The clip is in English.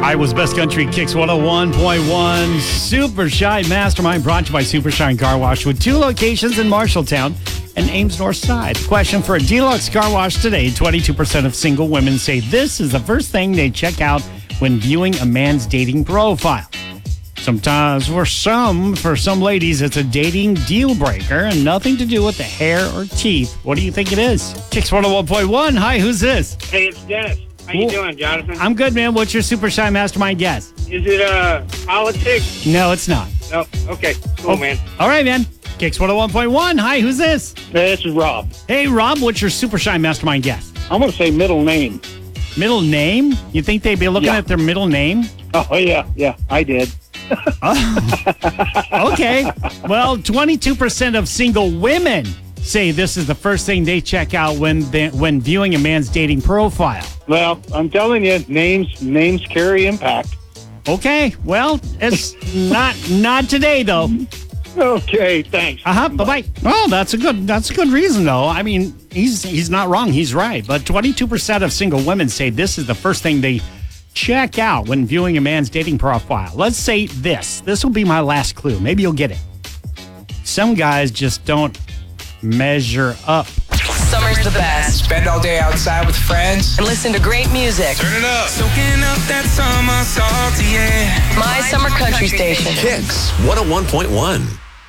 Iowa's Best Country Kicks 101.1. Super Shine Mastermind brought to you by Super Shine Car Wash with 2 locations in Marshalltown and Ames North Side. Question for a deluxe car wash today. 22% of single women say this is the first thing they check out when viewing a man's dating profile. Sometimes for some ladies, it's a dating deal breaker and nothing to do with the hair or teeth. What do you think it is? Kicks 101.1. Hi, who's this? Hey, it's Dennis. How you doing, Jonathan? I'm good, man. What's your Super Shine Mastermind guess? Is it politics? No, it's not. No. Okay. Cool, man. All right, man. Kicks 101.1. Hi, who's this? This is Rob. Hey, Rob, what's your Super Shine Mastermind guess? I'm going to say middle name. Middle name? You think they'd be looking at their middle name? Oh, yeah, I did. Okay. Well, 22% of single women say this is the first thing they check out when viewing a man's dating profile. Well, I'm telling you, names carry impact. Okay. Well, it's not today, though. Okay, thanks. Bye-bye. Well, that's a good reason, though. I mean, he's not wrong. He's right. But 22% of single women say this is the first thing they check out when viewing a man's dating profile. Let's say this. This will be my last clue. Maybe you'll get it. Some guys just don't measure up. Summer's the best. Spend all day outside with friends. And listen to great music. Turn it up. Soaking up that summer salty air. My Summer Country Station. Kicks 101.1.